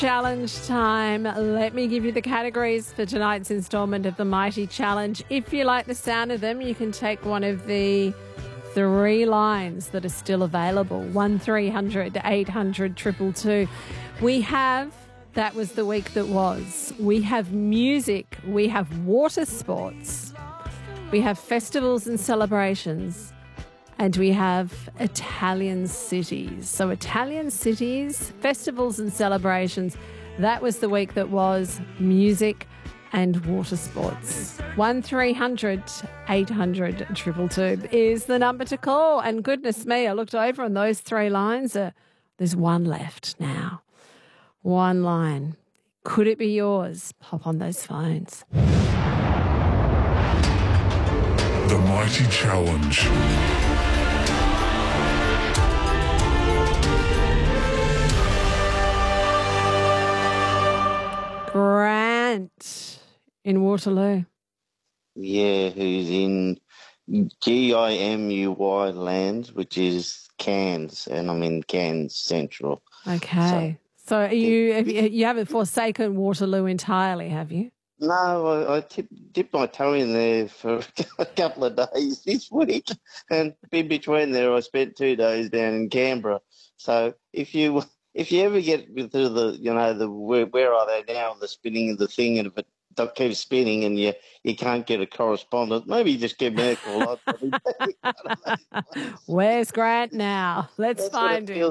Challenge time. Let me give you the categories for tonight's instalment of the Mighty Challenge. If you like the sound of them, you can take one of the three lines that are still available. 1300 800 222. We have That Was the Week That Was. We have music. We have water sports. We have festivals and celebrations. And we have Italian cities. So Italian cities, festivals and celebrations. That was the week that was, music and water sports. 1300 800 222 is the number to call. And goodness me, I looked over on those three lines. There's one left now. One line. Could it be yours? Hop on those phones. The Mighty Challenge. Grant in Waterloo. Yeah, who's in GIMUY land, which is Cairns, and I'm in Cairns Central. Okay. So you haven't forsaken Waterloo entirely, have you? No, I dipped my toe in there for a couple of days this week, and in between there, I spent 2 days down in Canberra. So if you ever get to where are they now, the spinning of the thing, and if it keeps spinning and you can't get a correspondent, maybe just give me a call. Where's Grant now? Let's find him.